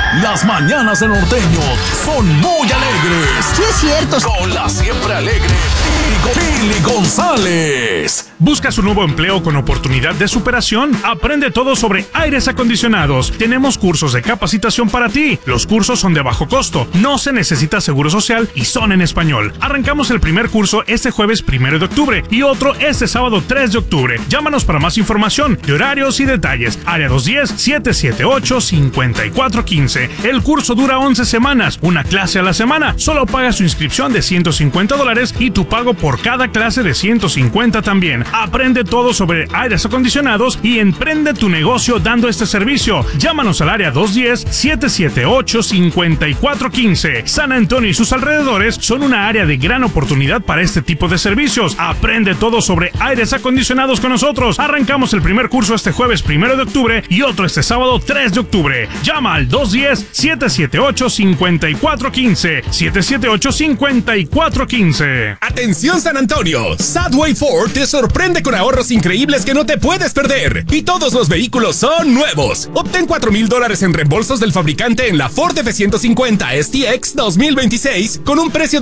Las mañanas de Norteño son muy alegres. Sí, es cierto. Con la siempre alegre Pili González. ¿Buscas un nuevo empleo con oportunidad de superación? Aprende todo sobre aires acondicionados. Tenemos cursos de capacitación para ti. Los cursos son de bajo costo, no se necesita seguro social y son en español. Arrancamos el primer curso este jueves 1 de octubre y otro este sábado 3 de octubre. Llámanos para más información de horarios y detalles. Área 210-778-5415. El curso dura 11 semanas, una clase a la semana. Solo paga su inscripción de $150 y tu pago por cada clase de $150 también. Aprende todo sobre aires acondicionados y emprende tu negocio dando este servicio. Llámanos al área 210-778-5415. San Antonio y sus alrededores son una área de gran oportunidad para este tipo de servicios. Aprende todo sobre aires acondicionados con nosotros. Arrancamos el primer curso este jueves 1 de octubre y otro este sábado 3 de octubre. Llama al 210-778-5415. 778-5415. Atención San Antonio, Sadway Ford te sorprende con ahorros increíbles que no te puedes perder. Y todos los vehículos son nuevos. Obtén $4,000 en reembolsos del fabricante en la Ford F-150 STX 2026 con un precio de